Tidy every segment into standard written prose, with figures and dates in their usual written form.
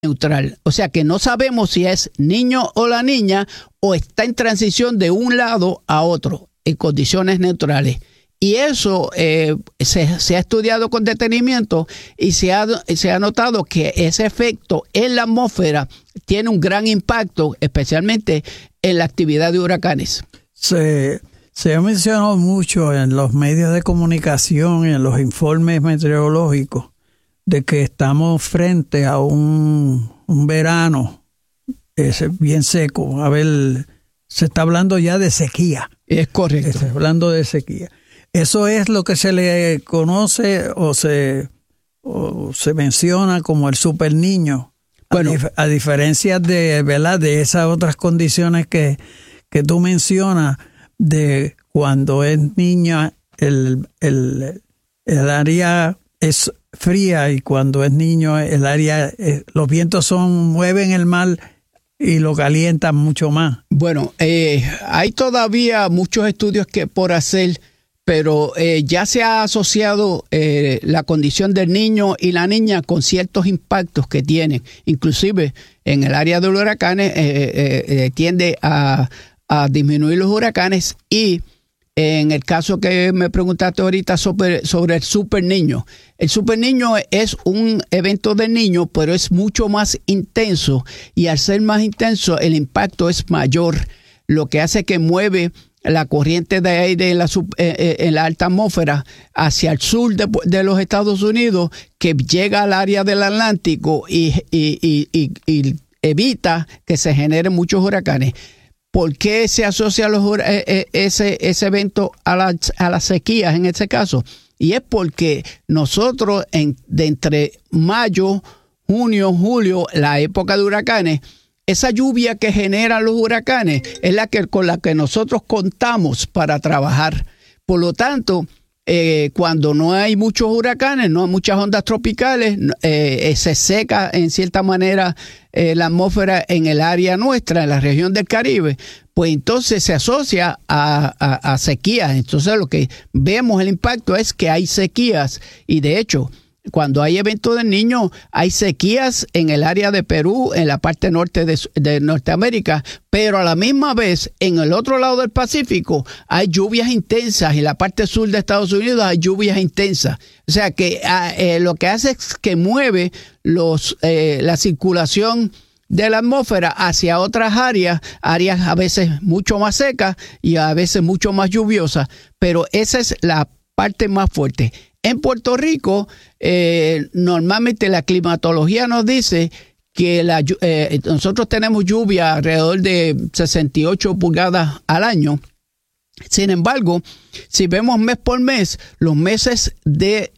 neutral. O sea que no sabemos si es niño o la niña o está en transición de un lado a otro en condiciones neutrales. Y eso se ha estudiado con detenimiento y se ha notado que ese efecto en la atmósfera tiene un gran impacto, especialmente en la actividad de huracanes. Se ha mencionado mucho en los medios de comunicación y en los informes meteorológicos de que estamos frente a un verano bien seco. A ver, se está hablando ya de sequía. Es correcto. Se está hablando de sequía. Eso es lo que se le conoce o se menciona como el super niño. Bueno, a diferencia de, ¿verdad?, de esas otras condiciones que tú mencionas, de cuando es niña el área es fría y cuando es niño el área, los vientos mueven el mar y lo calientan mucho más. Bueno, hay todavía muchos estudios por hacer, pero ya se ha asociado la condición del niño y la niña con ciertos impactos que tienen. Inclusive en el área de los huracanes tiende a disminuir los huracanes, y en el caso que me preguntaste ahorita sobre el super niño. El super niño es un evento del niño, pero es mucho más intenso, y al ser más intenso el impacto es mayor, lo que hace que mueve la corriente de aire en la alta atmósfera hacia el sur de los Estados Unidos, que llega al área del Atlántico y evita que se generen muchos huracanes. ¿Por qué se asocia ese evento a las sequías en este caso? Y es porque nosotros de entre mayo, junio, julio, la época de huracanes, esa lluvia que generan los huracanes es con la que nosotros contamos para trabajar. Por lo tanto, cuando no hay muchos huracanes, no hay muchas ondas tropicales, se seca en cierta manera la atmósfera en el área nuestra, en la región del Caribe, pues entonces se asocia a sequías. Entonces lo que vemos el impacto es que hay sequías, y de hecho, cuando hay eventos del niño, hay sequías en el área de Perú, en la parte norte de Norteamérica, pero a la misma vez, en el otro lado del Pacífico, hay lluvias intensas. En la parte sur de Estados Unidos hay lluvias intensas. O sea que lo que hace es que mueve la circulación de la atmósfera hacia otras áreas a veces mucho más secas y a veces mucho más lluviosas, pero esa es la parte más fuerte. En Puerto Rico, normalmente la climatología nos dice que nosotros tenemos lluvia alrededor de 68 pulgadas al año. Sin embargo, si vemos mes por mes, los meses de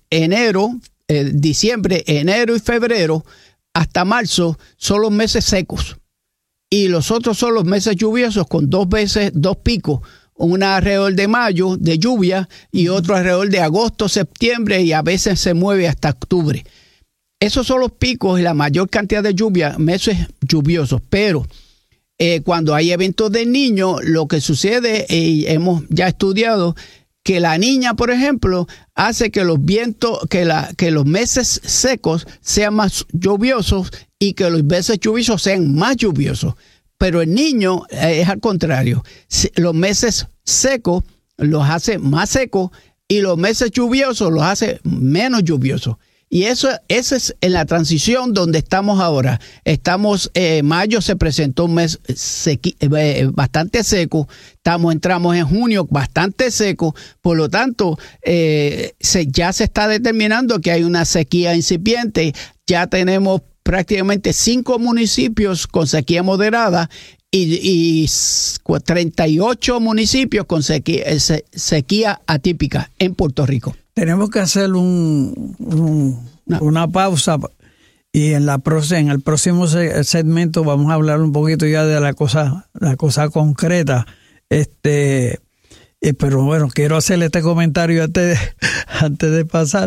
diciembre, enero y febrero hasta marzo son los meses secos. Y los otros son los meses lluviosos con dos picos. Una alrededor de mayo de lluvia y otro alrededor de agosto, septiembre, y a veces se mueve hasta octubre. Esos son los picos y la mayor cantidad de lluvia, meses lluviosos. Pero cuando hay eventos del niño, lo que sucede, y hemos ya estudiado, que la niña, por ejemplo, hace que los vientos, que los meses secos sean más lluviosos y que los meses lluviosos sean más lluviosos. Pero el niño es al contrario. Los meses secos los hace más secos y los meses lluviosos los hace menos lluviosos. Y esa es en la transición donde estamos ahora. Mayo se presentó un mes bastante seco. Entramos en junio bastante seco. Por lo tanto, ya se está determinando que hay una sequía incipiente. Ya tenemos prácticamente 5 municipios con sequía moderada y 38 municipios con sequía atípica en Puerto Rico. Tenemos que hacer una pausa, y en el próximo segmento vamos a hablar un poquito ya de la cosa concreta. Pero bueno, quiero hacerle este comentario antes de pasar.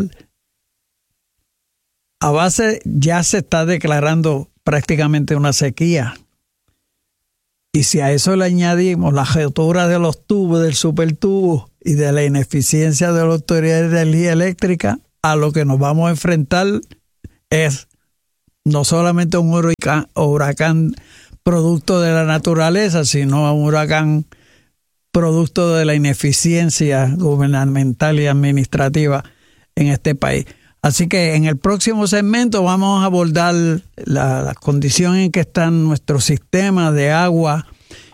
A base ya se está declarando prácticamente una sequía. Y si a eso le añadimos la rotura de los tubos, del supertubo y de la ineficiencia de la Autoridad de Energía Eléctrica, a lo que nos vamos a enfrentar es no solamente un huracán producto de la naturaleza, sino un huracán producto de la ineficiencia gubernamental y administrativa en este país. Así que en el próximo segmento vamos a abordar la condición en que están nuestros sistemas de agua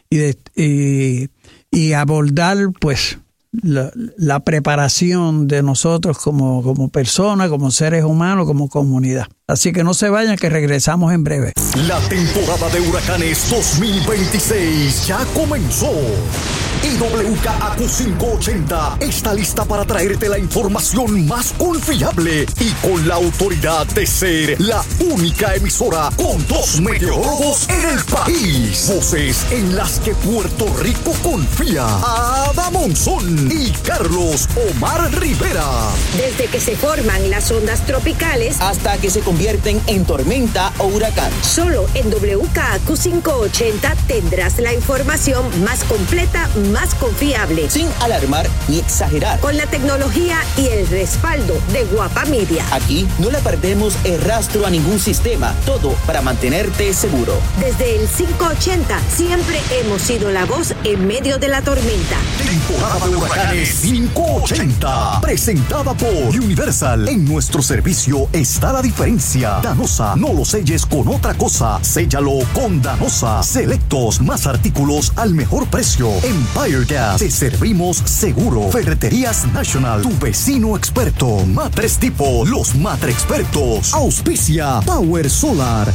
y abordar pues la preparación de nosotros como personas, como seres humanos, como comunidad. Así que no se vayan, que regresamos en breve. La temporada de huracanes 2026 ya comenzó. Y WKAQ 580 está lista para traerte la información más confiable y con la autoridad de ser la única emisora con 2 meteorólogos en el país. Voces en las que Puerto Rico confía. Ada Monzón y Carlos Omar Rivera. Desde que se forman las ondas tropicales hasta que se convierten en tormenta o huracán. Solo en WKAQ 580 tendrás la información más completa, más confiable, sin alarmar ni exagerar, con la tecnología y el respaldo de Guapa Media. Aquí no le perdemos el rastro a ningún sistema, todo para mantenerte seguro. Desde el 580 siempre hemos sido la voz en medio de la tormenta. Temporada de huracanes 580, presentada por Universal. En nuestro servicio está la diferencia. Danosa, no lo selles con otra cosa, séllalo con Danosa. Selectos, más artículos al mejor precio. Empire Gas, te servimos seguro. Ferreterías National, tu vecino experto. Matres Tipo, los Matre expertos. Auspicia Power Solar.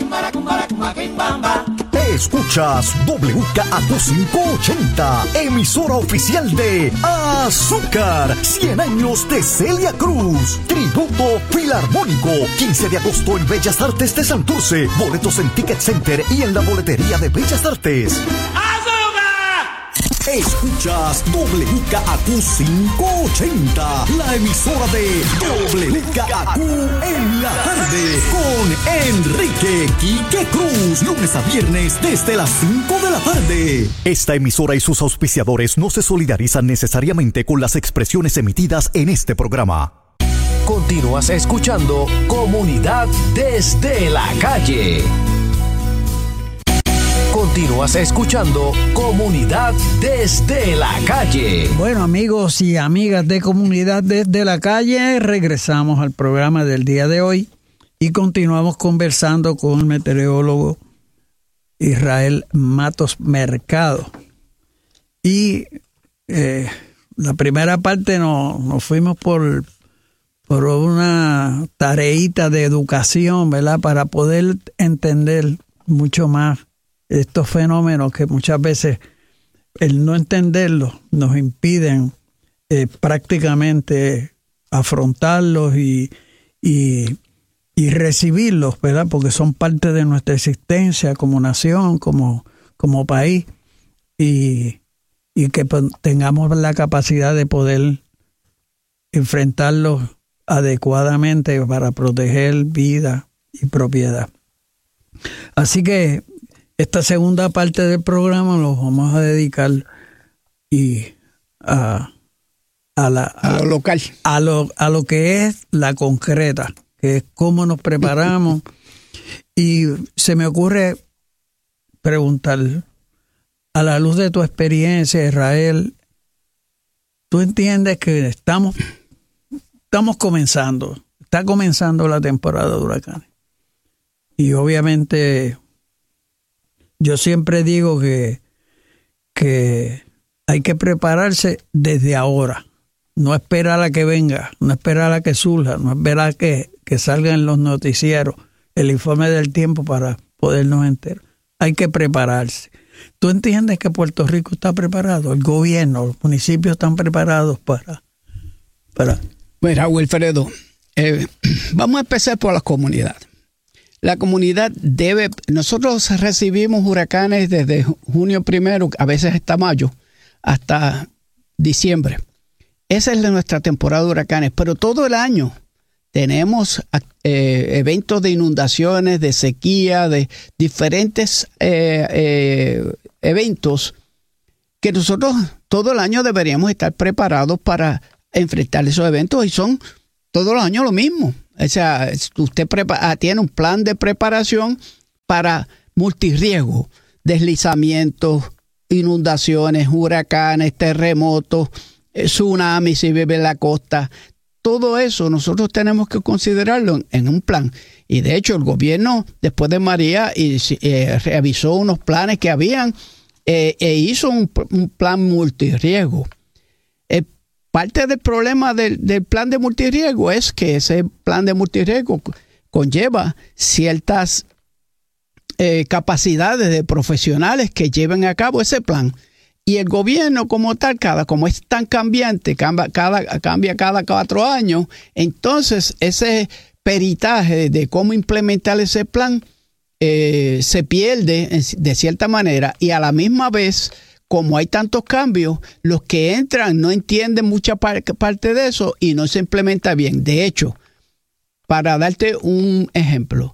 Escuchas WKAQ 580, emisora oficial de Azúcar, 100 años de Celia Cruz, tributo filarmónico, 15 de agosto en Bellas Artes de Santurce, boletos en Ticket Center y en la boletería de Bellas Artes. Escuchas WKAQ 580, la emisora de WKAQ en la tarde, con Enrique Quique Cruz, lunes a viernes desde las 5 de la tarde. Esta emisora y sus auspiciadores no se solidarizan necesariamente con las expresiones emitidas en este programa. Continúas escuchando Comunidad desde la calle. Continúas escuchando Comunidad desde la calle. Bueno, amigos y amigas de Comunidad desde la calle, regresamos al programa del día de hoy y continuamos conversando con el meteorólogo Israel Matos Mercado. Y la primera parte nos fuimos por una tareita de educación, ¿verdad? Para poder entender mucho más estos fenómenos que muchas veces el no entenderlos nos impiden prácticamente afrontarlos y recibirlos, ¿verdad? Porque son parte de nuestra existencia como nación, como país, y que tengamos la capacidad de poder enfrentarlos adecuadamente para proteger vida y propiedad. Así que esta segunda parte del programa lo vamos a dedicar a lo local, a lo que es la concreta, que es cómo nos preparamos. Y se me ocurre preguntar, a la luz de tu experiencia, Israel, ¿tú entiendes que estamos comenzando? Está comenzando la temporada de huracanes. Y obviamente yo siempre digo que hay que prepararse desde ahora. No esperar a que venga, no esperar a que surja, no esperar a que salga en los noticieros el informe del tiempo para podernos enterar. Hay que prepararse. ¿Tú entiendes que Puerto Rico está preparado? El gobierno, los municipios están preparados para... Mira, Wilfredo, vamos a empezar por la comunidad. La comunidad nosotros recibimos huracanes desde junio primero, a veces hasta mayo, hasta diciembre. Esa es nuestra temporada de huracanes, pero todo el año tenemos eventos de inundaciones, de sequía, de diferentes eventos que nosotros todo el año deberíamos estar preparados para enfrentar esos eventos, y son todos los años lo mismo. O sea, usted tiene un plan de preparación para multirriesgo, deslizamientos, inundaciones, huracanes, terremotos, tsunamis si vive en la costa. Todo eso nosotros tenemos que considerarlo en un plan. Y de hecho el gobierno, después de María, revisó unos planes que habían e hizo un plan multirriesgo. Parte del problema del plan de multirriesgo es que ese plan de multirriesgo conlleva ciertas capacidades de profesionales que lleven a cabo ese plan. Y el gobierno como tal, como es tan cambiante, cambia cada 4 años, entonces ese peritaje de cómo implementar ese plan se pierde de cierta manera, y a la misma vez, como hay tantos cambios, los que entran no entienden mucha parte de eso y no se implementa bien. De hecho, para darte un ejemplo,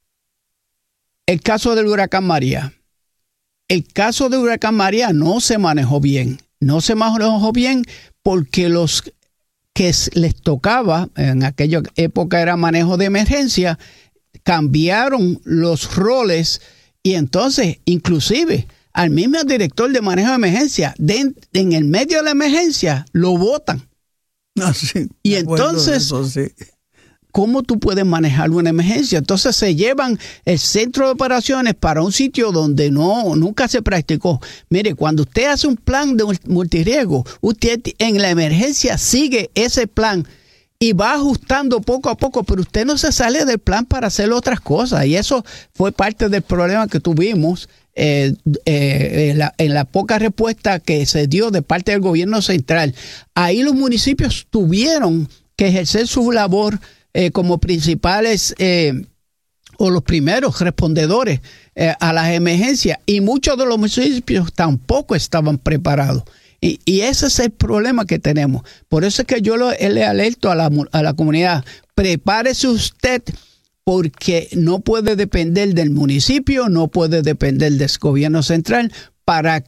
el caso del huracán María. El caso del huracán María no se manejó bien. No se manejó bien porque los que les tocaba, en aquella época era manejo de emergencia, cambiaron los roles y entonces inclusive al mismo director de manejo de emergencia, en el medio de la emergencia, lo botan. Sí, y entonces, eso, sí. ¿Cómo tú puedes manejar una emergencia? Entonces se llevan el centro de operaciones para un sitio donde nunca se practicó. Mire, cuando usted hace un plan de multirriesgo, usted en la emergencia sigue ese plan y va ajustando poco a poco, pero usted no se sale del plan para hacer otras cosas. Y eso fue parte del problema que tuvimos en la poca respuesta que se dio de parte del gobierno central. Ahí los municipios tuvieron que ejercer su labor como principales o los primeros respondedores a las emergencias, y muchos de los municipios tampoco estaban preparados. Y ese es el problema que tenemos. Por eso es que yo le alerto a la comunidad: prepárese usted, porque no puede depender del municipio, no puede depender del gobierno central para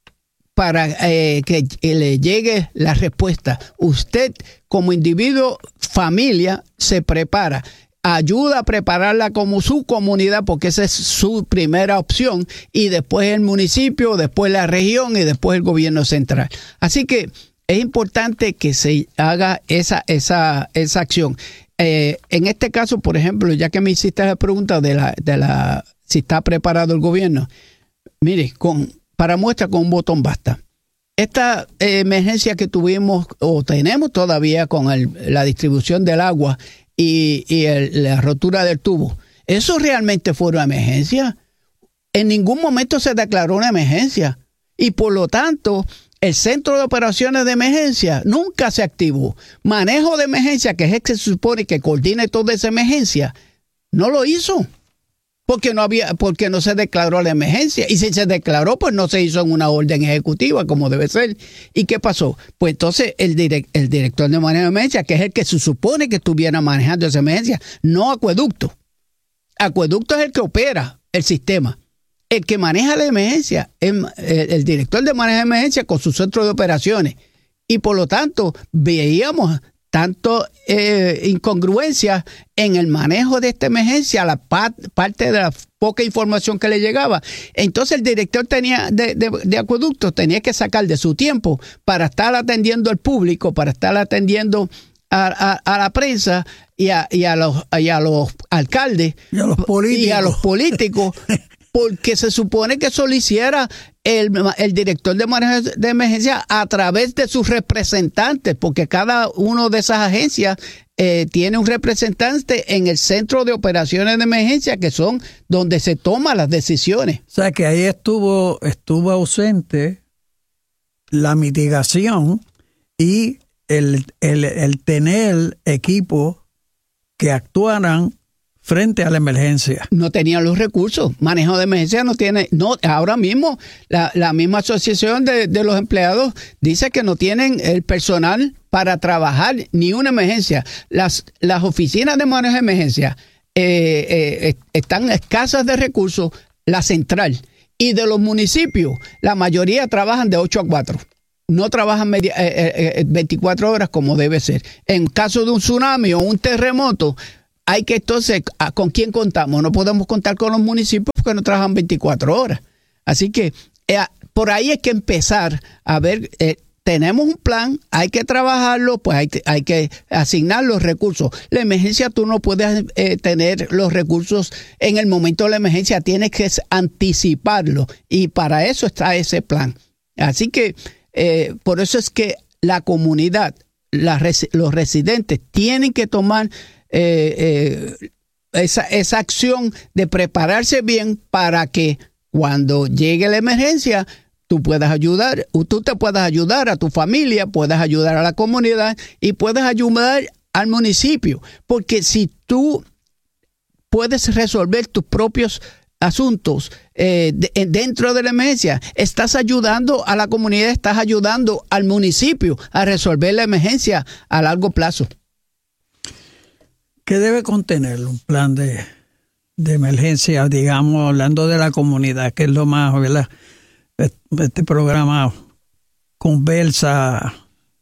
que le llegue la respuesta. Usted como individuo, familia, se prepara, ayuda a prepararla como su comunidad, porque esa es su primera opción, y después el municipio, después la región y después el gobierno central. Así que es importante que se haga esa acción. En este caso, por ejemplo, ya que me hiciste la pregunta de si está preparado el gobierno, mire, para muestra con un botón basta. Esta emergencia que tuvimos o tenemos todavía con la distribución del agua y la rotura del tubo, ¿eso realmente fue una emergencia? En ningún momento se declaró una emergencia, y por lo tanto el centro de operaciones de emergencia nunca se activó. Manejo de emergencia, que es el que se supone que coordine toda esa emergencia, no lo hizo. Porque no se declaró la emergencia, y si se declaró, pues no se hizo en una orden ejecutiva como debe ser. ¿Y qué pasó? Pues entonces el director de manejo de emergencia, que es el que se supone que estuviera manejando esa emergencia, no Acueducto. Acueducto es el que opera el sistema. El que maneja la emergencia es el director de manejo de emergencia con su centro de operaciones. Y por lo tanto veíamos tanto incongruencias en el manejo de esta emergencia, la parte de la poca información que le llegaba. Entonces el director de acueductos tenía que sacar de su tiempo para estar atendiendo al público, para estar atendiendo a la prensa y a los alcaldes y a los políticos, porque se supone que eso lo hiciera el director de manejo de emergencia a través de sus representantes, porque cada una de esas agencias tiene un representante en el centro de operaciones de emergencia, que son donde se toman las decisiones. O sea que ahí estuvo ausente la mitigación y el tener equipos que actuaran frente a la emergencia. No tenían los recursos. Manejo de emergencia no tiene. Ahora mismo la misma asociación de los empleados dice que no tienen el personal para trabajar ni una emergencia. Las oficinas de manejo de emergencia están escasas de recursos, la central. Y de los municipios, la mayoría trabajan de 8 a 4. No trabajan 24 horas como debe ser. En caso de un tsunami o un terremoto, hay que entonces, ¿con quién contamos? No podemos contar con los municipios porque no trabajan 24 horas. Así que por ahí hay que empezar a ver, tenemos un plan, hay que trabajarlo, pues hay que asignar los recursos. La emergencia, tú no puedes tener los recursos en el momento de la emergencia, tienes que anticiparlo y para eso está ese plan. Así que por eso es que la comunidad, los residentes tienen que tomar esa acción de prepararse bien para que cuando llegue la emergencia tú te puedas ayudar a tu familia, puedas ayudar a la comunidad y puedas ayudar al municipio. Porque si tú puedes resolver tus propios asuntos dentro de la emergencia, estás ayudando a la comunidad, estás ayudando al municipio a resolver la emergencia a largo plazo. ¿Qué debe contener un plan de emergencia, digamos, hablando de la comunidad, que es lo más, ¿verdad? Este programa conversa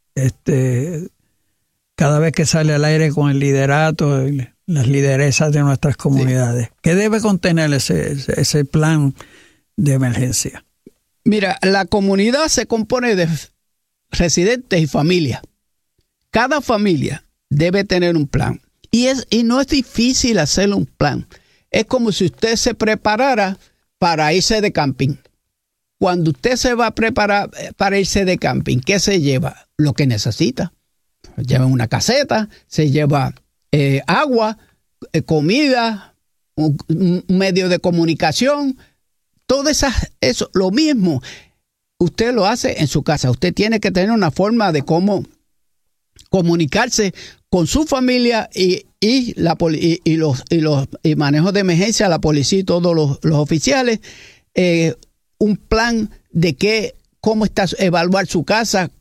cada vez que sale al aire con el liderato y las lideresas de nuestras comunidades. Sí. ¿Qué debe contener ese plan de emergencia? Mira, la comunidad se compone de residentes y familias. Cada familia debe tener un plan. Y no es difícil hacer un plan. Es como si usted se preparara para irse de camping. Cuando usted se va a preparar para irse de camping, ¿qué se lleva? Lo que necesita. Lleva una caseta, se lleva agua, comida, un medio de comunicación, todo eso, lo mismo. Usted lo hace en su casa. Usted tiene que tener una forma de cómo comunicarse con su familia y los manejos de emergencia, la policía y todos los oficiales, un plan de cómo evaluar su casa,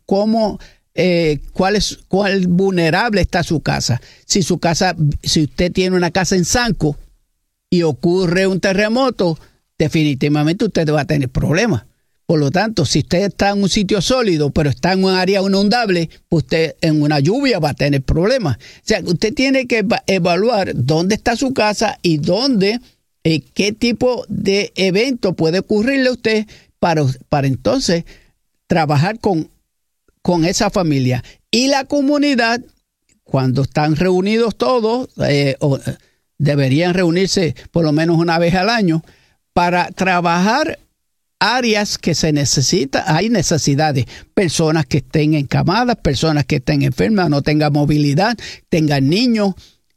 cuál vulnerable está su casa. Si usted tiene una casa en Sanco y ocurre un terremoto, definitivamente usted va a tener problemas. Por lo tanto, si usted está en un sitio sólido, pero está en un área inundable, usted en una lluvia va a tener problemas. O sea, usted tiene que evaluar dónde está su casa y qué tipo de evento puede ocurrirle a usted para entonces trabajar con esa familia. Y la comunidad, cuando están reunidos todos, deberían reunirse por lo menos una vez al año para trabajar áreas que hay necesidades, personas que estén encamadas, personas que estén enfermas, no tengan movilidad, tengan niños.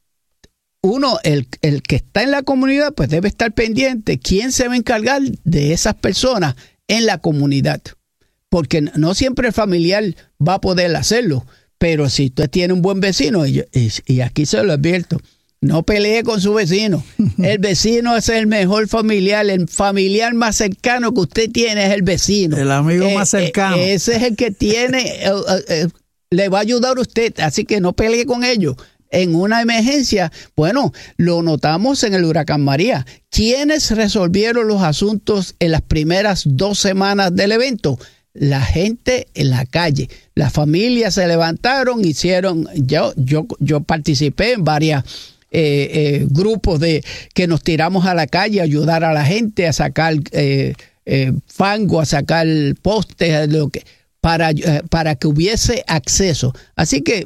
El que está en la comunidad, pues debe estar pendiente quién se va a encargar de esas personas en la comunidad, porque no siempre el familiar va a poder hacerlo, pero si usted tiene un buen vecino, y aquí se lo advierto, no pelee con su vecino. El vecino es el mejor familiar. El familiar más cercano que usted tiene es el vecino. El amigo más cercano. Ese es el que tiene, le va a ayudar a usted. Así que no pelee con ellos. En una emergencia, bueno, lo notamos en el huracán María. ¿Quiénes resolvieron los asuntos en las primeras 2 semanas del evento? La gente en la calle. Las familias se levantaron, hicieron. Yo participé en varias grupos que nos tiramos a la calle a ayudar a la gente a sacar fango, a sacar postes, para que hubiese acceso. Así que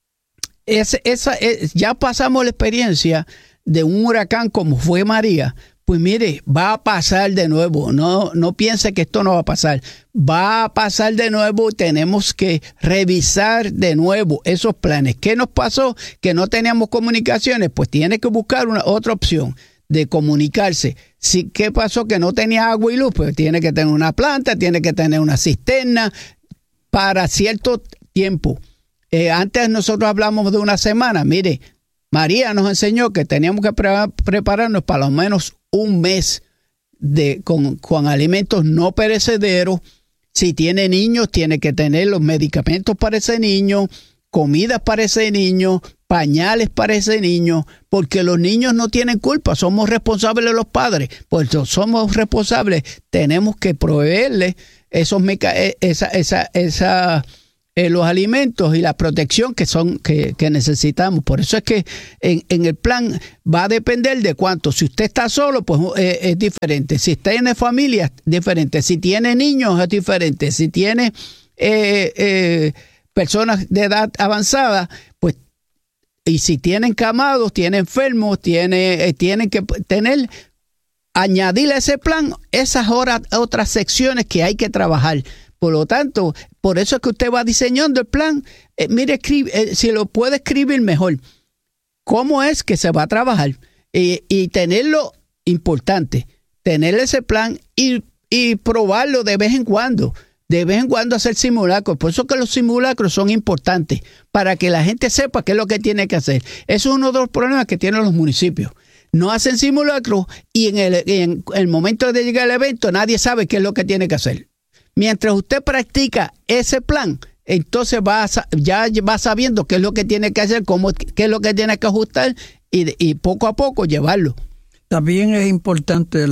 ya pasamos la experiencia de un huracán como fue María. Pues mire, va a pasar de nuevo. No piense que esto no va a pasar. Va a pasar de nuevo. Tenemos que revisar de nuevo esos planes. ¿Qué nos pasó? Que no teníamos comunicaciones. Pues tiene que buscar otra opción de comunicarse. ¿Qué pasó? Que no tenía agua y luz. Pues tiene que tener una planta, tiene que tener una cisterna para cierto tiempo. Antes nosotros hablamos de una semana. Mire, María nos enseñó que teníamos que prepararnos para lo menos un mes con alimentos no perecederos. Si tiene niños, tiene que tener los medicamentos para ese niño, comidas para ese niño, pañales para ese niño, porque los niños no tienen culpa, somos responsables de los padres. Pues somos responsables, tenemos que proveerles los alimentos y la protección que necesitamos. Por eso es que en el plan va a depender de cuánto. Si usted está solo, pues es diferente. Si tiene familia, es diferente. Si tiene niños, es diferente. Si tiene personas de edad avanzada, pues, y si tienen encamados, tienen enfermos, tienen que tener, añadirle a ese plan esas otras secciones que hay que trabajar. Por lo tanto, por eso es que usted va diseñando el plan. Mire, si lo puede escribir mejor, cómo es que se va a trabajar y tenerlo importante, tener ese plan y probarlo de vez en cuando. De vez en cuando hacer simulacros. Por eso que los simulacros son importantes, para que la gente sepa qué es lo que tiene que hacer. Eso es uno de los problemas que tienen los municipios. No hacen simulacros y en el momento de llegar al evento nadie sabe qué es lo que tiene que hacer. Mientras usted practica ese plan, entonces ya va sabiendo qué es lo que tiene que hacer, qué es lo que tiene que ajustar y poco a poco llevarlo. También es importante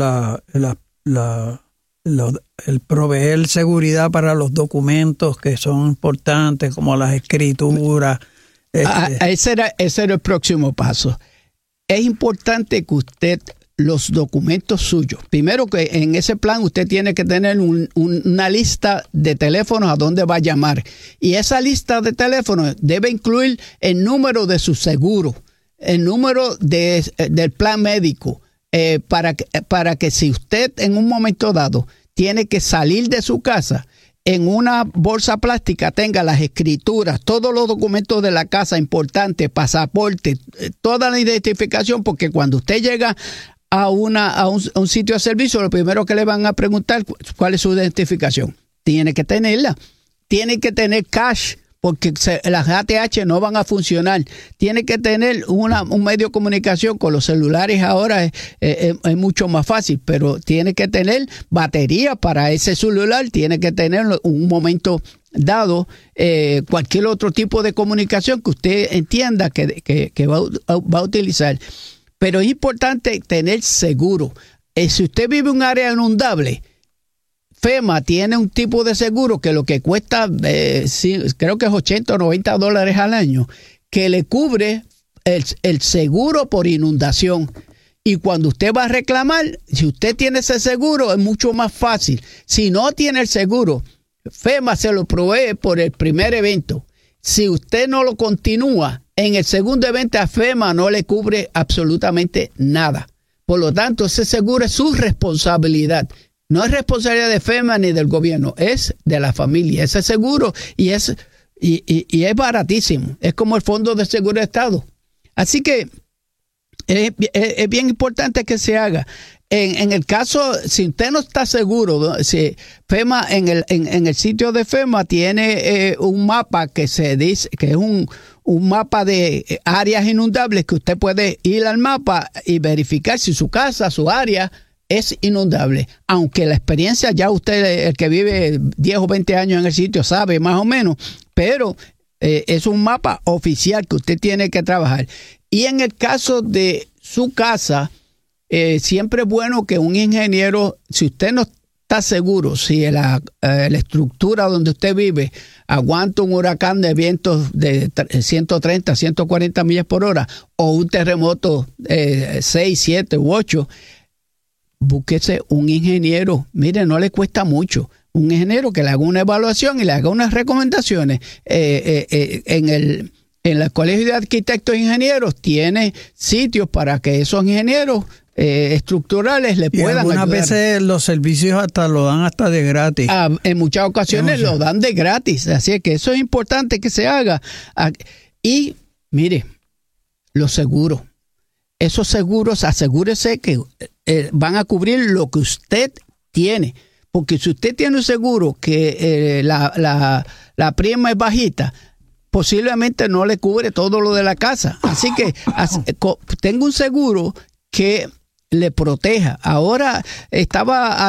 el proveer seguridad para los documentos que son importantes, como las escrituras. Ese era el próximo paso. Es importante que usted, los documentos suyos, primero que en ese plan usted tiene que tener una lista de teléfonos a donde va a llamar. Y esa lista de teléfonos debe incluir el número de su seguro, el número del plan médico, para que si usted en un momento dado tiene que salir de su casa, en una bolsa plástica tenga las escrituras, todos los documentos de la casa importantes, pasaporte, toda la identificación, porque cuando usted llega a un sitio de servicio, lo primero que le van a preguntar, ¿cuál es su identificación? Tiene que tenerla. Tiene que tener cash, porque las ATH no van a funcionar. Tiene que tener un medio de comunicación. Con los celulares ahora es mucho más fácil, pero tiene que tener batería para ese celular, tiene que tener un momento dado cualquier otro tipo de comunicación que usted entienda que va a utilizar. Pero es importante tener seguro. Si usted vive en un área inundable, FEMA tiene un tipo de seguro que lo que cuesta, creo que es $80 o $90 al año, que le cubre el seguro por inundación. Y cuando usted va a reclamar, si usted tiene ese seguro, es mucho más fácil. Si no tiene el seguro, FEMA se lo provee por el primer evento. Si usted no lo continúa, en el segundo evento a FEMA no le cubre absolutamente nada. Por lo tanto, ese seguro es su responsabilidad. No es responsabilidad de FEMA ni del gobierno, es de la familia. Ese seguro y es baratísimo. Es como el Fondo de Seguro de Estado. Así que es bien importante que se haga. En el caso, si usted no está seguro, si FEMA en el sitio de FEMA tiene un mapa que se dice que es un mapa de áreas inundables, que usted puede ir al mapa y verificar si su casa, su área es inundable. Aunque la experiencia ya usted, el que vive 10 o 20 años en el sitio, sabe más o menos, pero es un mapa oficial que usted tiene que trabajar. Y en el caso de su casa, siempre es bueno que un ingeniero, si usted no está seguro si la estructura donde usted vive aguanta un huracán de vientos de 130, 140 millas por hora o un terremoto 6, 7 u 8, búsquese un ingeniero. Mire, no le cuesta mucho. Un ingeniero que le haga una evaluación y le haga unas recomendaciones. En el Colegio de Arquitectos e Ingenieros tiene sitios para que esos ingenieros estructurales le puedan ayudar. Algunas veces los servicios lo dan hasta de gratis. En muchas ocasiones lo dan de gratis. Así es que eso es importante que se haga. Y mire, los seguros. Esos seguros, asegúrese que van a cubrir lo que usted tiene. Porque si usted tiene un seguro que la prima es bajita, posiblemente no le cubre todo lo de la casa. Así que tenga un seguro que le proteja. Ahora estaba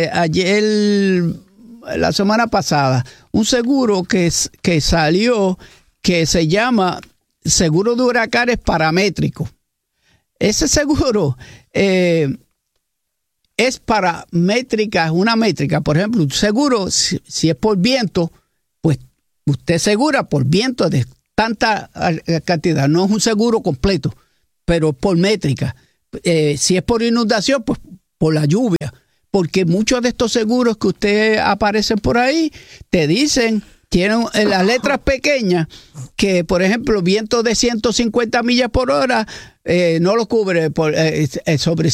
ayer, la semana pasada, un seguro que salió que se llama seguro de huracanes paramétrico. Ese seguro es para métricas, una métrica. Por ejemplo, un seguro, si es por viento, pues usted asegura por viento de tanta cantidad. No es un seguro completo, pero por métrica. Si es por inundación, pues por la lluvia. Porque muchos de estos seguros que usted aparecen por ahí, te dicen, tienen las letras pequeñas, que por ejemplo, viento de 150 millas por hora no lo cubre. Sobre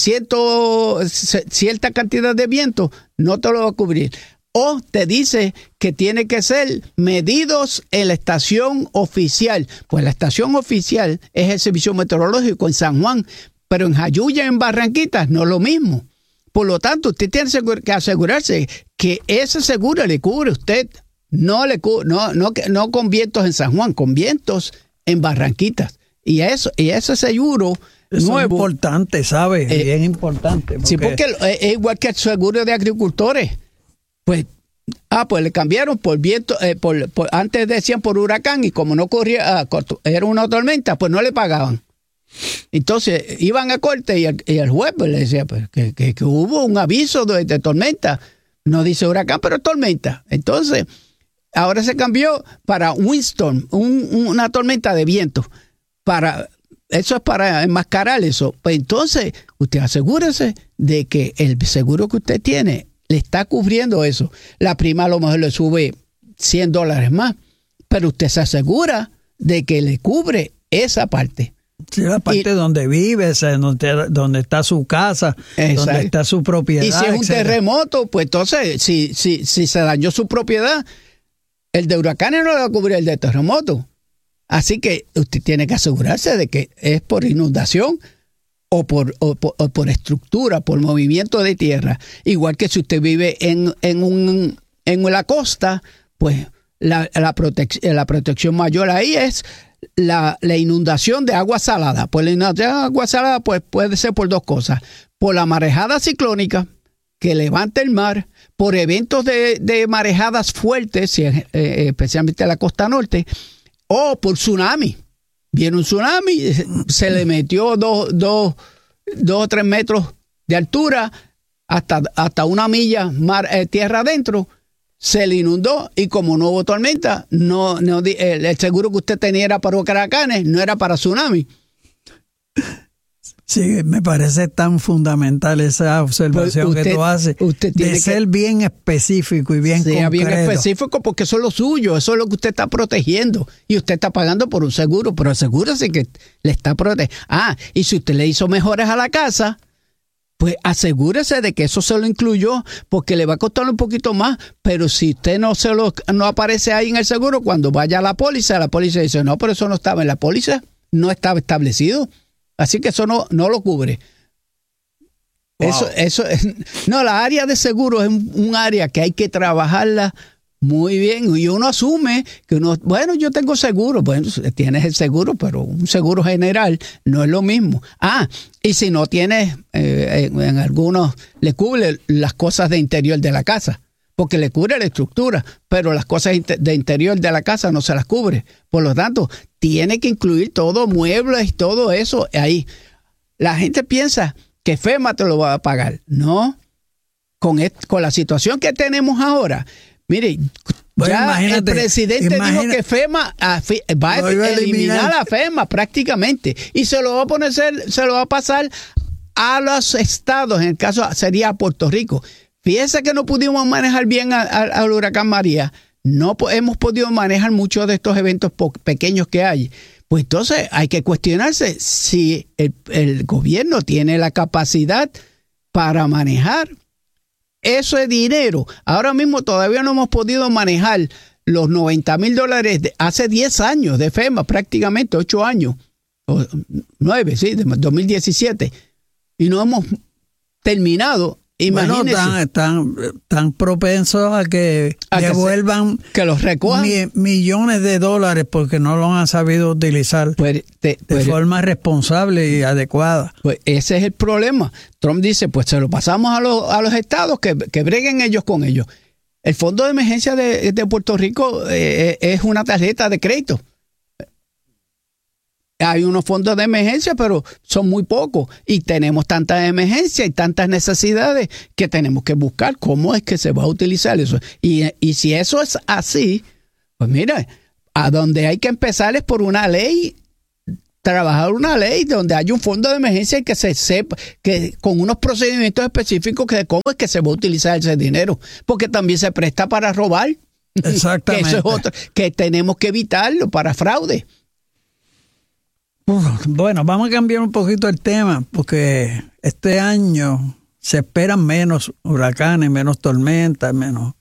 cierta cantidad de viento, no te lo va a cubrir. O te dice que tiene que ser medidos en la estación oficial. Pues la estación oficial es el servicio meteorológico en San Juan, pero en Jayuya, en Barranquitas, no es lo mismo. Por lo tanto, usted tiene que asegurarse que ese seguro le cubre a usted. No con vientos en San Juan, con vientos en Barranquitas. Y ese seguro eso nuevo. Es importante, ¿sabes? Bien importante. Sí, porque es igual que el seguro de agricultores. Pues le cambiaron por viento, antes decían por huracán, y como no corría, era una tormenta, pues no le pagaban. Entonces iban a corte y el juez pues, le decía pues, que hubo un aviso de tormenta. No dice huracán, pero tormenta. Entonces, ahora se cambió para windstorm, una tormenta de viento. Eso es para enmascarar eso. Pues entonces, usted asegúrese de que el seguro que usted tiene le está cubriendo eso. La prima a lo mejor le sube $100 más, pero usted se asegura de que le cubre esa parte. Sí, la parte donde vive, donde está su casa, exacto, donde está su propiedad. Y si es un terremoto, pues entonces, si se dañó su propiedad, el de huracanes no le va a cubrir el de terremoto. Así que usted tiene que asegurarse de que es por inundación o por estructura, por movimiento de tierra. Igual que si usted vive en la costa, pues la protección mayor ahí es la inundación de agua salada. Pues la inundación de agua salada pues, puede ser por dos cosas. Por la marejada ciclónica que levanta el mar, por eventos de marejadas fuertes, especialmente en la costa norte, o por tsunami. Viene un tsunami, se le metió 2 o 3 metros de altura hasta 1 milla tierra adentro. Se le inundó y como no hubo tormenta, el seguro que usted tenía era para huracanes, no era para tsunami. Sí, me parece tan fundamental esa observación que tú haces, de ser bien específico y bien concreto. Bien específico porque eso es lo suyo, eso es lo que usted está protegiendo y usted está pagando por un seguro, pero asegúrese que le está protegiendo. Y si usted le hizo mejoras a la casa, pues asegúrese de que eso se lo incluyó porque le va a costar un poquito más, pero si usted no aparece ahí en el seguro, cuando vaya a la póliza dice, no, pero eso no estaba en la póliza, no estaba establecido. Así que eso no lo cubre. Wow. La área de seguro es un área que hay que trabajarla muy bien. Y uno asume que yo tengo seguro. Bueno, tienes el seguro, pero un seguro general no es lo mismo. Y si no tienes, en algunos le cubre las cosas de interior de la casa, porque le cubre la estructura, pero las cosas de interior de la casa no se las cubre. Por lo tanto, tiene que incluir todo, muebles y todo eso ahí. La gente piensa que FEMA te lo va a pagar. No. Con la situación que tenemos ahora, mire, el presidente dijo que FEMA va a eliminar a FEMA prácticamente y se lo va a pasar a los estados. En el caso sería a Puerto Rico. Fíjense que no pudimos manejar bien al huracán María. No hemos podido manejar muchos de estos eventos pequeños que hay. Pues entonces hay que cuestionarse si el gobierno tiene la capacidad para manejar ese dinero. Ahora mismo todavía no hemos podido manejar los $90,000 de hace 10 años de FEMA, prácticamente 8 años, o 9, sí, de 2017. Y no hemos terminado. Imagínese. Bueno, tan propensos a que devuelvan que los recojan millones de dólares porque no lo han sabido utilizar de forma responsable y adecuada. Pues ese es el problema. Trump dice, pues se lo pasamos a los estados que breguen ellos con ellos. El Fondo de Emergencia de Puerto Rico es una tarjeta de crédito. Hay unos fondos de emergencia, pero son muy pocos. Y tenemos tantas emergencias y tantas necesidades que tenemos que buscar cómo es que se va a utilizar eso. Y si eso es así, Pues mira, a donde hay que empezar es por una ley, trabajar una ley donde haya un fondo de emergencia y que se sepa, que con unos procedimientos específicos de cómo es que se va a utilizar ese dinero, porque también se presta para robar. Exactamente. Que eso es otro, que tenemos que evitarlo para fraude. Bueno, vamos a cambiar un poquito el tema, porque este año se esperan menos huracanes, menos tormentas, menos...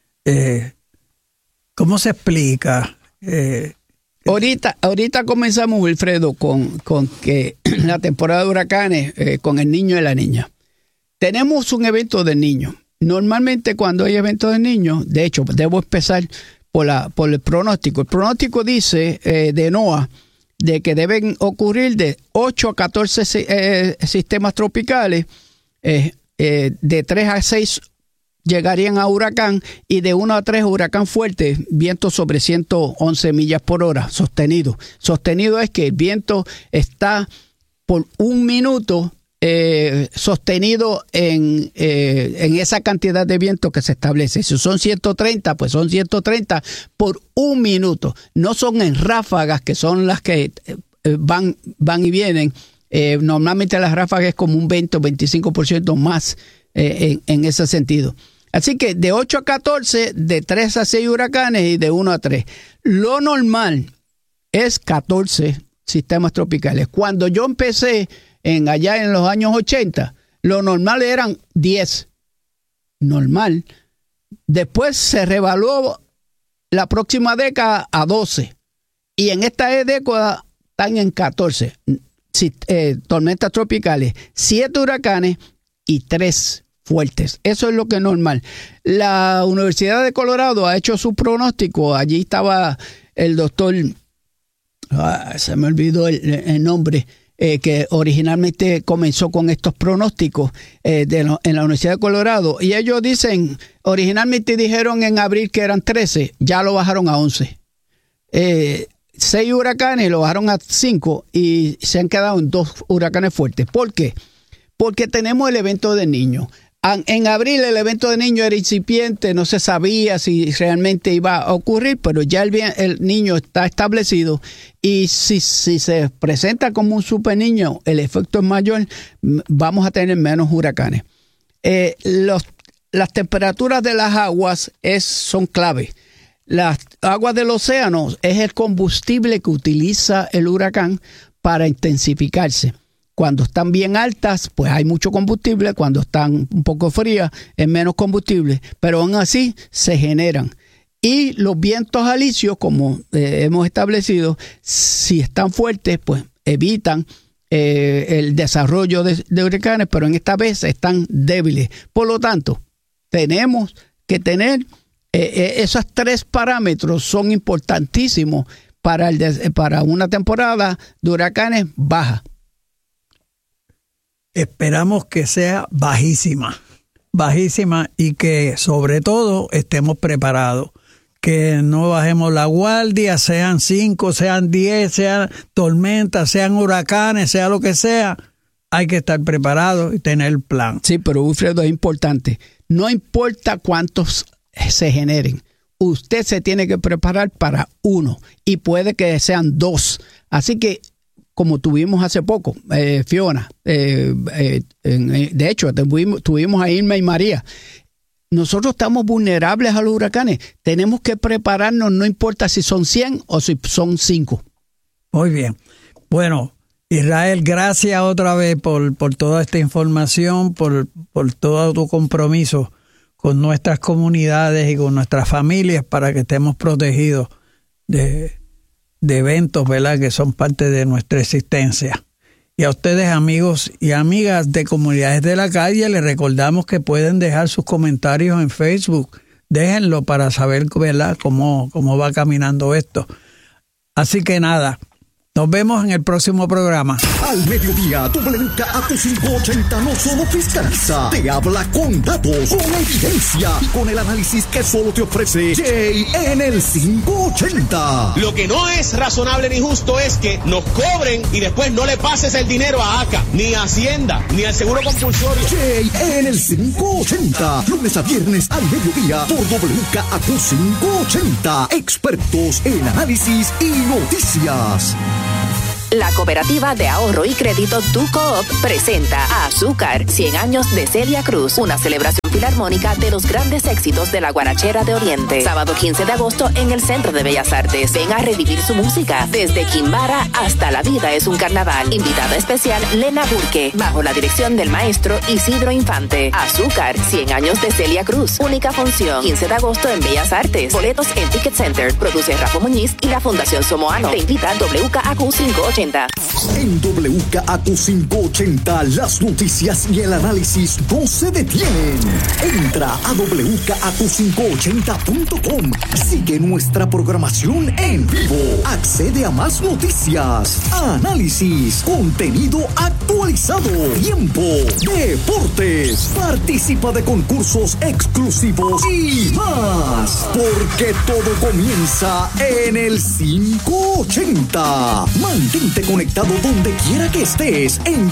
¿Cómo se explica? Ahorita comenzamos, Wilfredo, con que la temporada de huracanes, con el niño y la niña. Tenemos un evento del niño. Normalmente cuando hay eventos del niño, de hecho, debo empezar por el pronóstico. El pronóstico dice de NOAA de que deben ocurrir de 8 a 14 sistemas tropicales, de 3 a 6 llegarían a huracán y de 1 a 3 huracán fuerte, viento sobre 111 millas por hora, sostenido. Sostenido es que el viento está por un minuto sostenido en esa cantidad de viento que se establece. Si son 130, pues son 130 por un minuto. No son en ráfagas, que son las que van y vienen. Normalmente las ráfagas es como un 20 o 25% más en ese sentido. Así que de 8 a 14, de 3 a 6 huracanes y de 1 a 3. Lo normal es 14 sistemas tropicales. Cuando yo empecé allá en los años 80, lo normal eran 10. Normal. Después se revaluó la próxima década a 12. Y en esta década están en 14. Tormentas tropicales, 7 huracanes y 3 fuertes. Eso es lo que es normal. La Universidad de Colorado ha hecho su pronóstico. Allí estaba el doctor, se me olvidó el nombre, que originalmente comenzó con estos pronósticos en la Universidad de Colorado. Y ellos dicen, originalmente dijeron en abril que eran 13, ya lo bajaron a 11. 6 huracanes lo bajaron a 5 y se han quedado en 2 huracanes fuertes. ¿Por qué? Porque tenemos el evento del niño. En abril el evento del niño era incipiente, no se sabía si realmente iba a ocurrir, pero ya el niño está establecido y si se presenta como un super niño, el efecto es mayor, vamos a tener menos huracanes. Las temperaturas de las aguas son clave. Las aguas del océano es el combustible que utiliza el huracán para intensificarse. Cuando están bien altas, pues hay mucho combustible. Cuando están un poco frías, es menos combustible. Pero aún así, se generan. Y los vientos alisios, como hemos establecido, si están fuertes, pues evitan el desarrollo de huracanes, pero en esta vez están débiles. Por lo tanto, tenemos que tener esos 3 parámetros, son importantísimos para una temporada de huracanes baja. Esperamos que sea bajísima y que sobre todo estemos preparados, que no bajemos la guardia, sean 5, sean 10, sean tormentas, sean huracanes, sea lo que sea, hay que estar preparados y tener plan. Sí, pero Wilfredo, es importante, no importa cuántos se generen, usted se tiene que preparar para 1 y puede que sean 2, así que como tuvimos hace poco, Fiona, de hecho tuvimos a Irma y María. Nosotros estamos vulnerables a los huracanes, tenemos que prepararnos, no importa si son 100 o si son 5. Muy bien, bueno, Israel, gracias otra vez por toda esta información, por todo tu compromiso con nuestras comunidades y con nuestras familias para que estemos protegidos de eventos, ¿verdad?, que son parte de nuestra existencia. Y a ustedes, amigos y amigas de Comunidades de la Calle, les recordamos que pueden dejar sus comentarios en Facebook. Déjenlo para saber, ¿verdad?, cómo va caminando esto. Así que nada, Nos vemos en el próximo programa. Al mediodía, WKAQ 580 no solo fiscaliza, te habla con datos, con evidencia y con el análisis que solo te ofrece Jay en el 580. Lo que no es razonable ni justo es que nos cobren y después no le pases el dinero a ACA, ni a Hacienda, ni al Seguro Compulsorio. Jay en el 580, lunes a viernes al mediodía por WKAQ 580. Expertos en análisis y noticias. La Cooperativa de Ahorro y Crédito Tu Coop presenta a Azúcar, 100 años de Celia Cruz, una celebración filarmónica de los grandes éxitos de la guarachera de Oriente. Sábado 15 de agosto en el Centro de Bellas Artes. Ven a revivir su música, desde Quimbara hasta La Vida es un Carnaval. Invitada especial Lena Burke, bajo la dirección del maestro Isidro Infante. Azúcar, 100 años de Celia Cruz, única función, 15 de agosto en Bellas Artes. Boletos en Ticket Center. Produce Rafa Muñiz y la Fundación Somoano. Te invita WKAQ 580. En WKAQ 580, las noticias y el análisis no se detienen. Entra a WKAQ580.com. Sigue nuestra programación en vivo. Accede a más noticias, análisis, contenido actualizado, tiempo, deportes. Participa de concursos exclusivos y más. Porque todo comienza en el 580. Mantente conectado donde quiera que estés en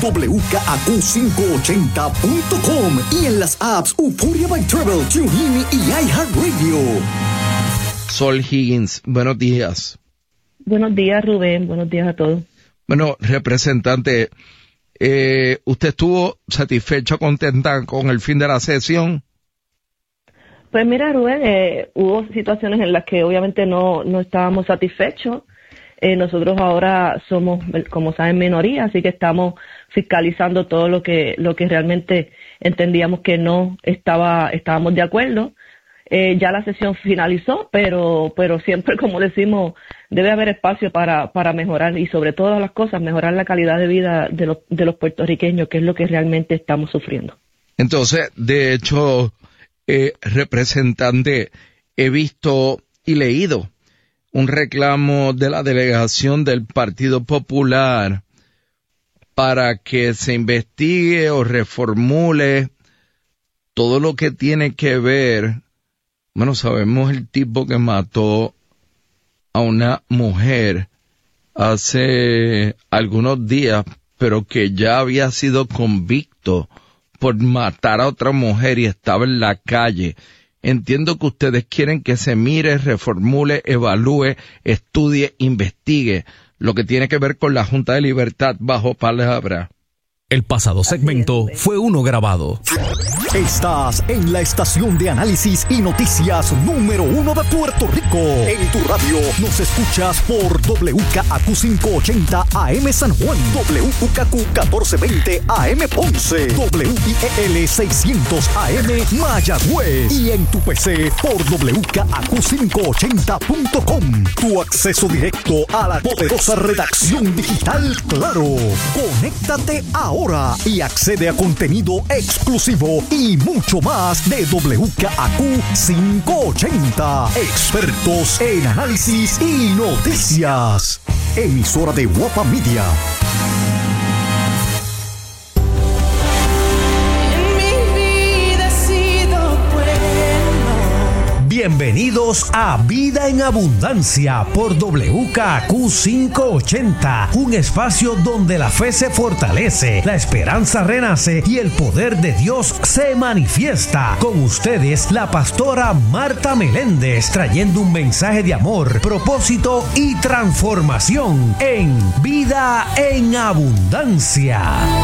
WKAQ580.com y en las apps Euphoria by Travel, TuneIn y iHeartRadio. Sol Higgins, buenos días. Buenos días, Rubén. Buenos días a todos. Bueno, representante, ¿usted estuvo satisfecha, contenta con el fin de la sesión? Pues mira, Rubén, hubo situaciones en las que obviamente no estábamos satisfechos. Nosotros ahora somos, como saben, minoría, así que estamos fiscalizando todo lo que realmente entendíamos que no estábamos de acuerdo. Ya la sesión finalizó, pero siempre, como decimos, debe haber espacio para mejorar y sobre todas las cosas, mejorar la calidad de vida de los puertorriqueños, que es lo que realmente estamos sufriendo. Entonces, de hecho, representante, he visto y leído un reclamo de la delegación del Partido Popular para que se investigue o reformule todo lo que tiene que ver, bueno, sabemos el tipo que mató a una mujer hace algunos días, pero que ya había sido convicto por matar a otra mujer y estaba en la calle. Entiendo que ustedes quieren que se mire, reformule, evalúe, estudie, investigue lo que tiene que ver con la Junta de Libertad bajo palabra. El pasado segmento fue uno grabado. Estás en la estación de análisis y noticias número 1 de Puerto Rico. En tu radio nos escuchas por WKAQ 580 AM San Juan, WKAQ 1420 AM Ponce, WIEL 600 AM Mayagüez y en tu PC por WKAQ580.com. Tu acceso directo a la poderosa redacción digital Claro. Conéctate ahora y accede a contenido exclusivo y mucho más de WKAQ 580. Expertos en análisis y noticias. Emisora de Guapa Media. Bienvenidos a Vida en Abundancia por WKAQ 580, un espacio donde la fe se fortalece, la esperanza renace y el poder de Dios se manifiesta. Con ustedes, la pastora Marta Meléndez, trayendo un mensaje de amor, propósito y transformación en Vida en Abundancia.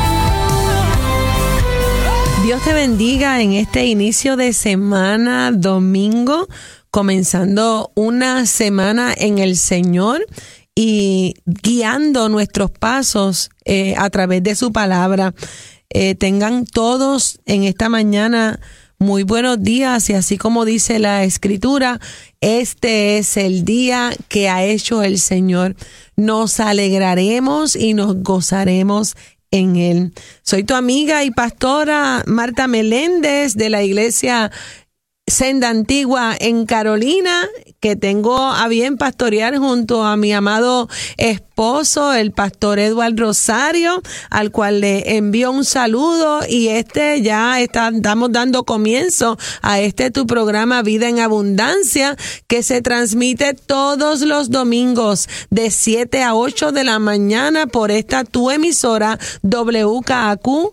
Dios te bendiga en este inicio de semana, domingo, comenzando una semana en el Señor y guiando nuestros pasos a través de su palabra. Tengan todos en esta mañana muy buenos días y así como dice la Escritura, este es el día que ha hecho el Señor. Nos alegraremos y nos gozaremos en él. Soy tu amiga y pastora Marta Meléndez de la iglesia Senda Antigua en Carolina, que tengo a bien pastorear junto a mi amado esposo, el pastor Edward Rosario, al cual le envío un saludo, y estamos dando comienzo a tu programa Vida en Abundancia, que se transmite todos los domingos de 7 a 8 de la mañana por esta tu emisora WKAQ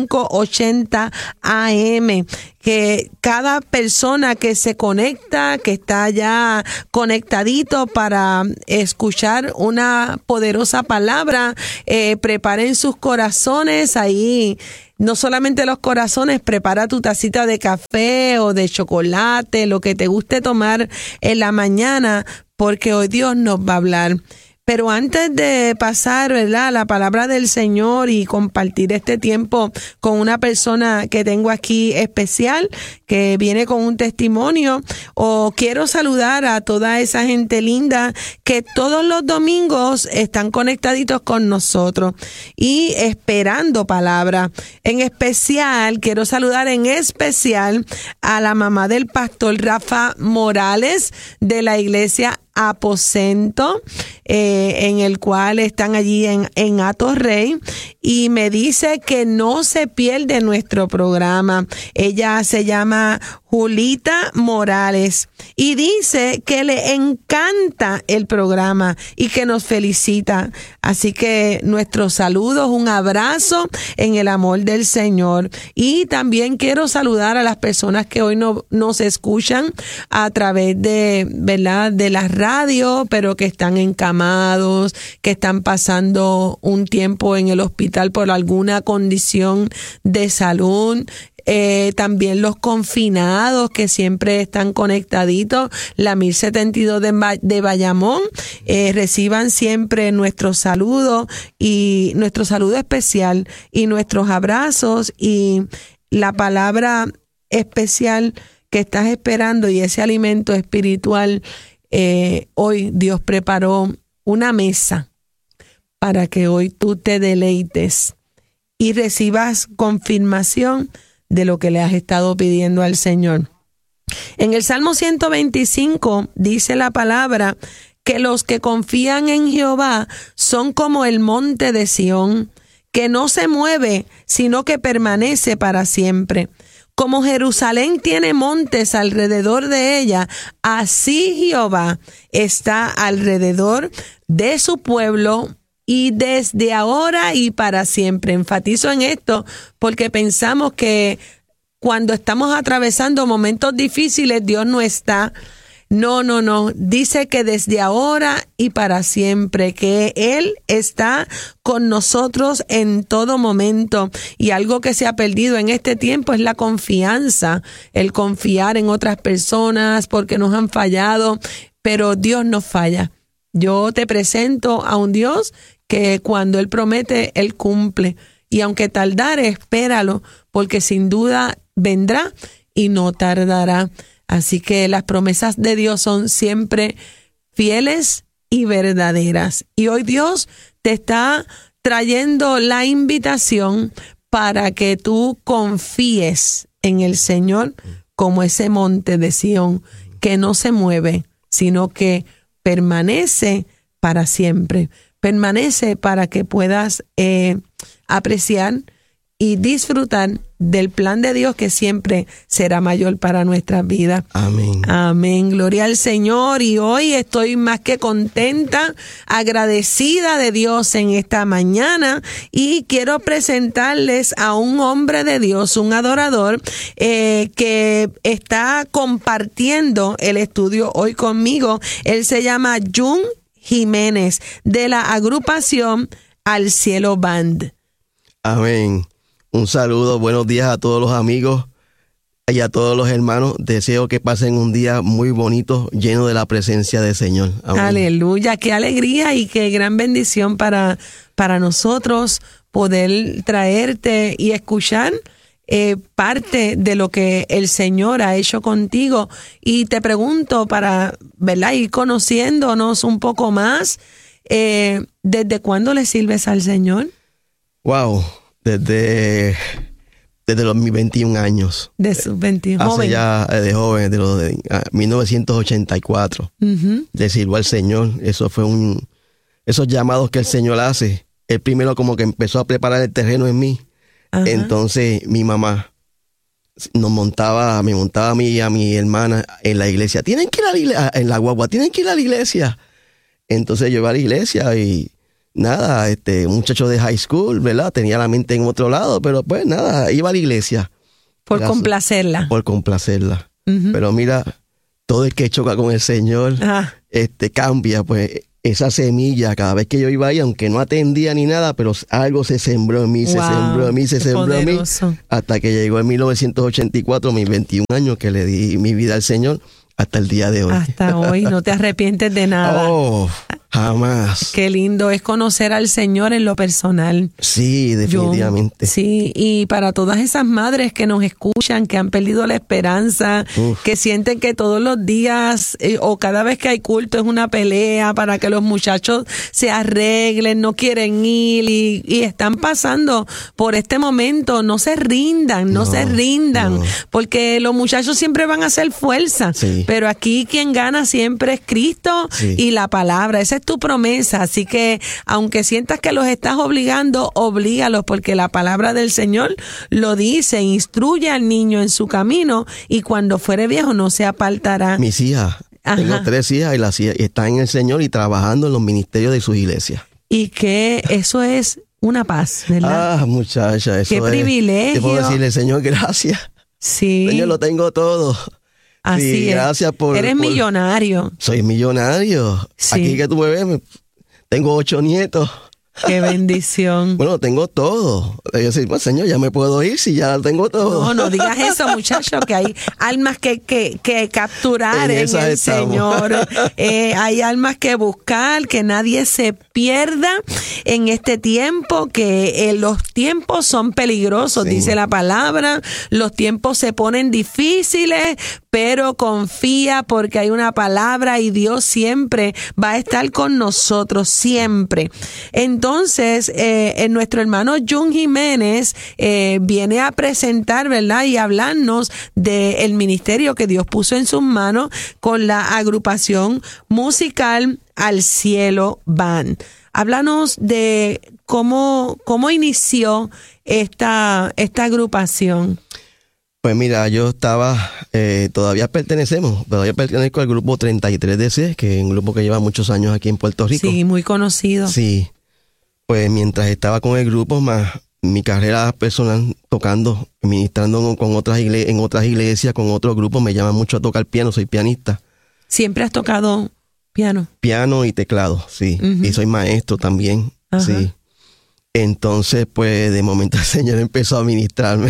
580 AM. Que cada persona que se conecta, que está ya conectadito para escuchar una poderosa palabra, preparen sus corazones ahí. No solamente los corazones, prepara tu tacita de café o de chocolate, lo que te guste tomar en la mañana, porque hoy Dios nos va a hablar. Pero antes de pasar, ¿verdad?, la palabra del Señor y compartir este tiempo con una persona que tengo aquí especial, que viene con un testimonio, o quiero saludar a toda esa gente linda que todos los domingos están conectaditos con nosotros y esperando palabra. En especial, quiero saludar a la mamá del pastor Rafa Morales de la iglesia Aposento, en el cual están allí en Atorrey, y me dice que no se pierde nuestro programa. Ella se llama Julita Morales y dice que le encanta el programa y que nos felicita. Así que nuestros saludos, un abrazo en el amor del Señor. Y también quiero saludar a las personas que hoy nos escuchan a través de, ¿verdad?, de la radio, pero que están encamados, que están pasando un tiempo en el hospital por alguna condición de salud. También los confinados que siempre están conectaditos, la 1072 de Bayamón, reciban siempre nuestro saludo y nuestro saludo especial y nuestros abrazos y la palabra especial que estás esperando y ese alimento espiritual. Hoy Dios preparó una mesa para que hoy tú te deleites y recibas confirmación de lo que le has estado pidiendo al Señor. En el Salmo 125 dice la palabra que los que confían en Jehová son como el monte de Sión, que no se mueve, sino que permanece para siempre. Como Jerusalén tiene montes alrededor de ella, así Jehová está alrededor de su pueblo, y desde ahora y para siempre. Enfatizo en esto porque pensamos que cuando estamos atravesando momentos difíciles, Dios no está. No. Dice que desde ahora y para siempre, que Él está con nosotros en todo momento. Y algo que se ha perdido en este tiempo es la confianza, el confiar en otras personas porque nos han fallado, pero Dios no falla. Yo te presento a un Dios que cuando Él promete, Él cumple. Y aunque tardare, espéralo, porque sin duda vendrá y no tardará. Así que las promesas de Dios son siempre fieles y verdaderas. Y hoy Dios te está trayendo la invitación para que tú confíes en el Señor como ese monte de Sión, que no se mueve, sino que permanece para siempre. Permanece para que puedas apreciar y disfrutar del plan de Dios, que siempre será mayor para nuestras vidas. Amén. Amén. Gloria al Señor. Y hoy estoy más que contenta, agradecida de Dios en esta mañana, y quiero presentarles a un hombre de Dios, un adorador, que está compartiendo el estudio hoy conmigo. Él se llama Jun Jiménez, de la agrupación Al Cielo Band. Amén. Un saludo, buenos días a todos los amigos y a todos los hermanos. Deseo que pasen un día muy bonito, lleno de la presencia del Señor. Amén. Aleluya, qué alegría y qué gran bendición para nosotros poder traerte y escuchar parte de lo que el Señor ha hecho contigo. Y te pregunto, para, ¿verdad?, ir conociéndonos un poco más, ¿desde cuándo le sirves al Señor? Wow, desde Desde mis 21 años. De sus 21 Hace joven. ya de joven, de 1984. Le sirvo al Señor. Eso fue esos llamados que el Señor hace. Él primero como que empezó a preparar el terreno en mí. Ajá. Entonces mi mamá me montaba a mí y a mi hermana en la iglesia. Tienen que ir a la iglesia, en la guagua, tienen que ir a la iglesia. Entonces yo iba a la iglesia y nada, un muchacho de high school, ¿verdad? Tenía la mente en otro lado, pero pues nada, iba a la iglesia. Por complacerla. Por complacerla. Pero mira, todo el que choca con el Señor, cambia, pues esa semilla, cada vez que yo iba ahí, aunque no atendía ni nada, pero algo se sembró en mí, se sembró en mí, se sembró en mí, hasta que llegó en 1984, mis 21 años, que le di mi vida al Señor, hasta el día de hoy. Hasta hoy, no te arrepientes de nada. Oh, jamás. Qué lindo es conocer al Señor en lo personal. Sí, definitivamente. Sí, y para todas esas madres que nos escuchan, que han perdido la esperanza, que sienten que todos los días o cada vez que hay culto es una pelea para que los muchachos se arreglen, no quieren ir y están pasando por este momento, no se rindan, no se rindan, porque los muchachos siempre van a hacer fuerza. Sí. Pero aquí quien gana siempre es Cristo y la palabra. Esa es tu promesa. Así que aunque sientas que los estás obligando, oblígalos, porque la palabra del Señor lo dice: instruye al niño en su camino y cuando fuere viejo no se apartará. Mis hijas, tengo 3 hijas y las hijas están en el Señor y trabajando en los ministerios de sus iglesias. Y que eso es una paz, ¿verdad? Ah, muchacha, eso qué privilegio. Te puedo decirle, Señor, gracias. Sí. Señor, lo tengo todo. Así sí, es. Gracias por... Eres millonario. Soy millonario. Sí. Aquí que tú me ves, tengo 8 nietos. Qué bendición. Bueno, tengo todo. Yo decía, pues, Señor, ya me puedo ir si ya tengo todo. No digas eso, muchacho, que hay almas que capturar en el Señor. Hay almas que buscar, que nadie se pierda en este tiempo, que los tiempos son peligrosos, dice la palabra. Los tiempos se ponen difíciles, pero confía porque hay una palabra y Dios siempre va a estar con nosotros, siempre. Entonces, nuestro hermano Jun Jiménez viene a presentar, ¿verdad? Y hablarnos del ministerio que Dios puso en sus manos con la agrupación musical Al Cielo Van. Háblanos de cómo inició esta agrupación. Pues mira, yo estaba, todavía pertenezco al grupo 33DC, que es un grupo que lleva muchos años aquí en Puerto Rico. Sí, muy conocido. Sí. Pues mientras estaba con el grupo, más mi carrera personal tocando, ministrando en otras iglesias, con otros grupos, me llama mucho a tocar piano, soy pianista. ¿Siempre has tocado piano? Piano y teclado, sí. Y soy maestro también, sí. Entonces, pues de momento el Señor empezó a ministrarme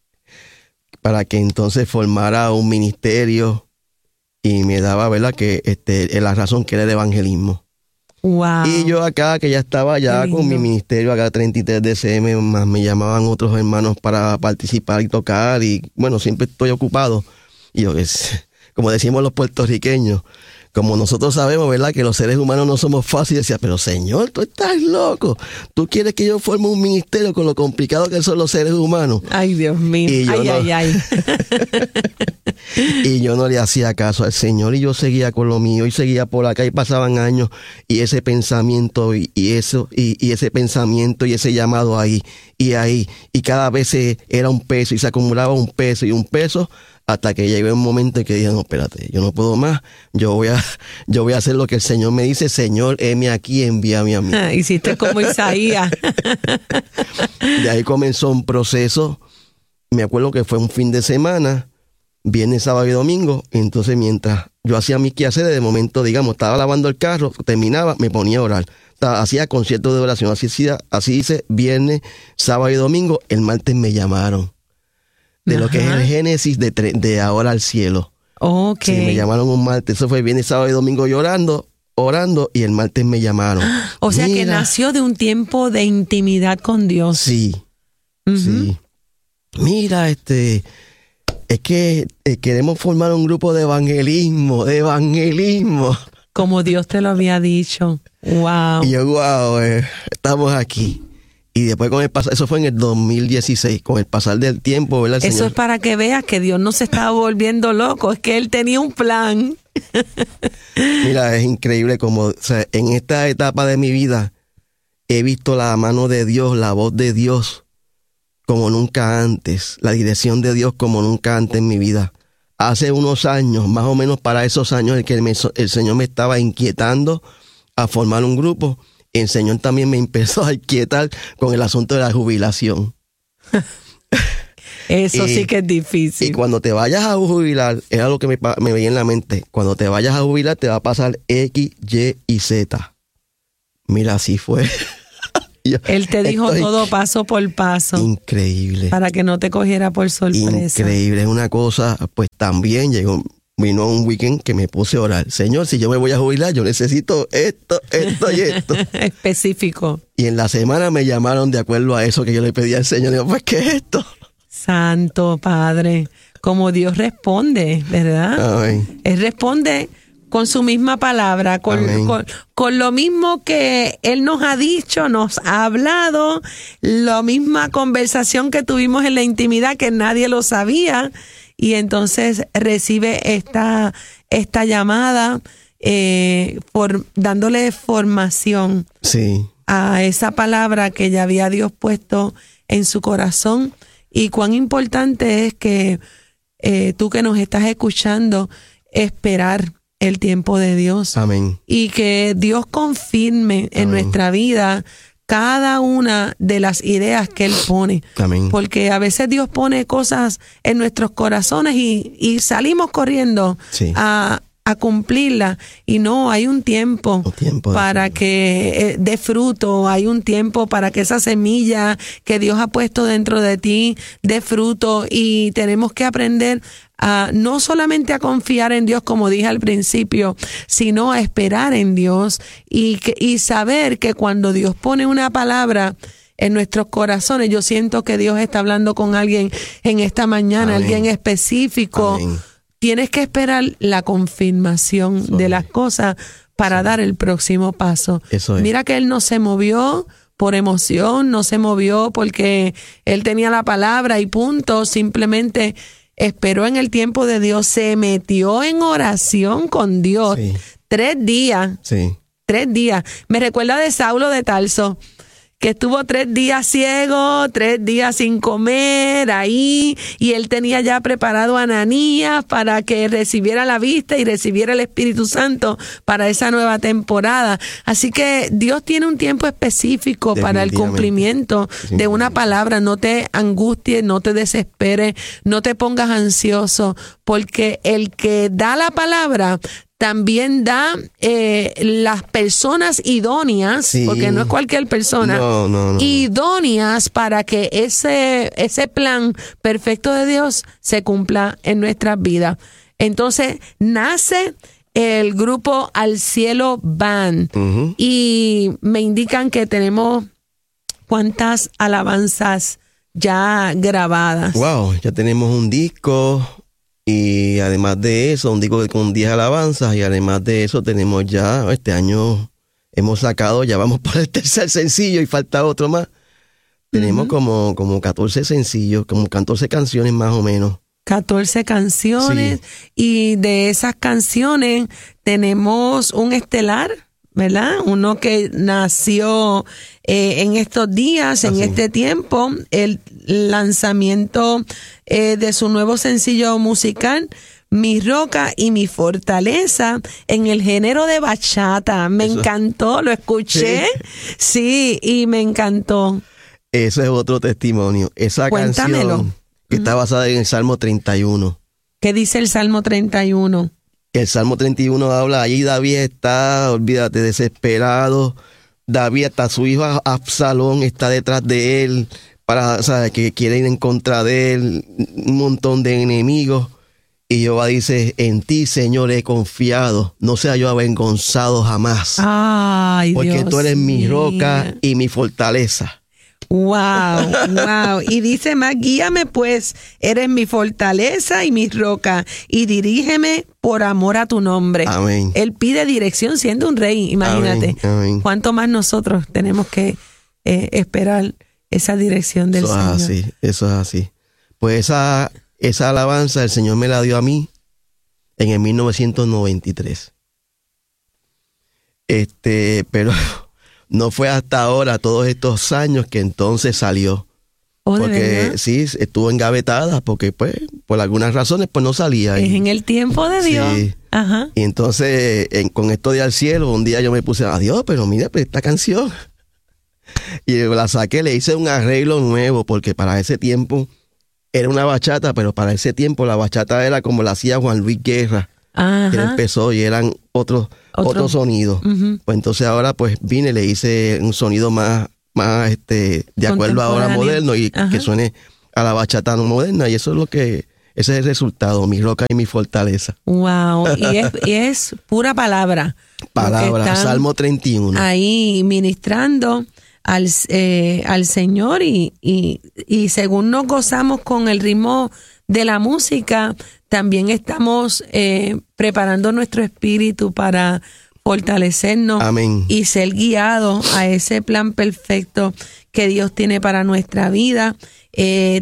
para que entonces formara un ministerio y me daba, ¿verdad?, que la razón que era el evangelismo. Wow. Y yo acá, que ya estaba ya con mi ministerio, acá 33 DCM, más me llamaban otros hermanos para participar y tocar, y bueno, siempre estoy ocupado. Y yo, como decimos los puertorriqueños, como nosotros sabemos, ¿verdad?, que los seres humanos no somos fáciles, decía, pero Señor, tú estás loco, tú quieres que yo forme un ministerio con lo complicado que son los seres humanos. Ay, Dios mío, ay. Y yo no le hacía caso al Señor, y yo seguía con lo mío, y seguía por acá, y pasaban años, y ese pensamiento, y ese pensamiento, y ese llamado ahí, y cada vez era un peso, y se acumulaba un peso, y un peso, hasta que llegó un momento en que dije, no, espérate, yo no puedo más, yo voy a hacer lo que el Señor me dice, Señor, heme aquí, envíame a mí. Hiciste como Isaías. De ahí comenzó un proceso, me acuerdo que fue un fin de semana, viernes, sábado y domingo, entonces mientras yo hacía mis quehaceres, de momento, digamos, estaba lavando el carro, terminaba, me ponía a orar. Hacía conciertos de oración, así dice, viernes, sábado y domingo, el martes me llamaron. De lo que es el Génesis de Ahora al Cielo. Okay. Sí, me llamaron un martes, eso fue viernes, sábado y domingo orando, y el martes me llamaron. O sea, que nació de un tiempo de intimidad con Dios. Sí, sí. Mira, es que queremos formar un grupo de evangelismo. Como Dios te lo había dicho. Wow. Y yo, estamos aquí. Y después con el pasar, eso fue en el 2016, con el pasar del tiempo, ¿verdad? Eso es para que veas que Dios no se estaba volviendo loco, es que Él tenía un plan. Mira, es increíble como, o sea, en esta etapa de mi vida he visto la mano de Dios, la voz de Dios como nunca antes, la dirección de Dios como nunca antes en mi vida. Hace unos años, más o menos para esos años, el Señor me estaba inquietando a formar un grupo. El Señor también me empezó a inquietar con el asunto de la jubilación. Eso sí que es difícil. Y cuando te vayas a jubilar, era lo que me veía en la mente, cuando te vayas a jubilar te va a pasar X, Y y Z. Mira, así fue. Él te dijo todo paso por paso. Increíble. Para que no te cogiera por sorpresa. Increíble, es una cosa, pues también vino un weekend que me puse a orar. Señor, si yo me voy a jubilar, yo necesito esto y esto. Específico. Y en la semana me llamaron de acuerdo a eso que yo le pedí al Señor. Digo, pues, ¿qué es esto? Santo Padre, como Dios responde, ¿verdad? Amén. Él responde con su misma palabra, con lo mismo que Él nos ha dicho, nos ha hablado, la misma conversación que tuvimos en la intimidad que nadie lo sabía. Y entonces recibe esta llamada dándole formación a esa palabra que ya había Dios puesto en su corazón. Y cuán importante es que tú que nos estás escuchando, esperar el tiempo de Dios. Amén. Y que Dios confirme en nuestra vida cada una de las ideas que Él pone. Amén. Porque a veces Dios pone cosas en nuestros corazones y salimos corriendo a cumplirla, y no, hay un tiempo para que dé fruto, hay un tiempo para que esa semilla que Dios ha puesto dentro de ti dé fruto, y tenemos que aprender no solamente a confiar en Dios, como dije al principio, sino a esperar en Dios y saber que cuando Dios pone una palabra en nuestros corazones, yo siento que Dios está hablando con alguien en esta mañana, alguien específico. Amén. Tienes que esperar la confirmación de las cosas para dar el próximo paso. Eso es. Mira que Él no se movió por emoción, no se movió porque Él tenía la palabra y punto. Simplemente esperó en el tiempo de Dios, se metió en oración con Dios. 3 días. 3 días. Me recuerda de Saulo de Tarso, que estuvo 3 días ciego, 3 días sin comer ahí, y él tenía ya preparado a Ananías para que recibiera la vista y recibiera el Espíritu Santo para esa nueva temporada. Así que Dios tiene un tiempo específico para el cumplimiento de una palabra. No te angusties, no te desesperes, no te pongas ansioso, porque el que da la palabra también da las personas idóneas, porque no es cualquier persona, idóneas para que ese plan perfecto de Dios se cumpla en nuestras vidas. Entonces nace el grupo Al Cielo Band, y me indican que tenemos ¿cuántas alabanzas ya grabadas? Wow, ya tenemos un disco. Y además de eso, un disco con 10 alabanzas, y además de eso tenemos ya, este año hemos sacado, ya vamos por el 3er sencillo y falta otro más. Tenemos como 14 sencillos, como 14 canciones más o menos. 14 canciones, y de esas canciones tenemos un estelar, ¿verdad? Uno que nació en estos días, en este tiempo, el lanzamiento de su nuevo sencillo musical, Mi Roca y Mi Fortaleza, en el género de bachata. Me encantó, lo escuché, y me encantó. Eso es otro testimonio. Esa canción que está basada en el Salmo 31. ¿Qué dice el Salmo 31? El Salmo 31 habla, allí David está, olvídate, desesperado. David, hasta su hijo Absalón está detrás de él, que quiere ir en contra de él, un montón de enemigos. Y Jehová dice, en ti, Señor, he confiado, no sea yo avergonzado jamás. Ay, porque Dios tú eres mi mío. roca y mi fortaleza. Wow. Y dice más, guíame pues, eres mi fortaleza y mi roca, y dirígeme por amor a tu nombre. Amén. Él pide dirección siendo un rey, imagínate. Amén. Cuánto más nosotros tenemos que esperar esa dirección del Señor. Eso es así. Pues esa alabanza el Señor me la dio a mí en el 1993. Pero no fue hasta ahora, todos estos años, que entonces salió. Porque sí, estuvo engavetada, porque pues por algunas razones pues no salía. Es en el tiempo de Dios. Sí. Ajá. Y entonces con esto de Al Cielo, un día yo me puse, adiós, pero mira, pues esta canción. Y la saqué, le hice un arreglo nuevo, porque para ese tiempo era una bachata, pero para ese tiempo la bachata era como la hacía Juan Luis Guerra. Ajá. Que él empezó y eran otro sonido. Uh-huh. Pues entonces ahora pues vine, le hice un sonido más de acuerdo ahora moderno y que suene a la bachata moderna, y eso es ese es el resultado, mi roca y mi fortaleza. Wow, y es pura palabra. Salmo 31. Ahí ministrando al Señor y según nos gozamos con el ritmo de la música, también estamos preparando nuestro espíritu para fortalecernos. Amén. Y ser guiados a ese plan perfecto que Dios tiene para nuestra vida.